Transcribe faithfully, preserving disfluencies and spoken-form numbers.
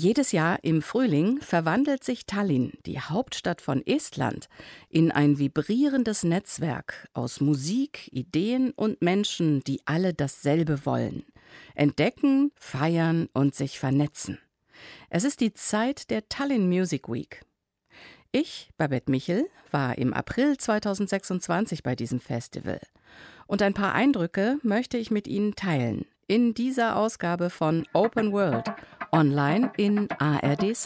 Wie jedes Jahr im Frühling verwandelt sich Tallinn, die Hauptstadt von Estland, in ein vibrierendes Netzwerk aus Musik, Ideen und Menschen, die alle dasselbe wollen: entdecken, feiern und sich vernetzen. Es ist die Zeit der Tallinn Music Week. Ich, Babette Michel, war im April zweitausendsechsundzwanzig bei diesem Festival. Und ein paar Eindrücke möchte ich mit Ihnen teilen in dieser Ausgabe von Open World, online in A R D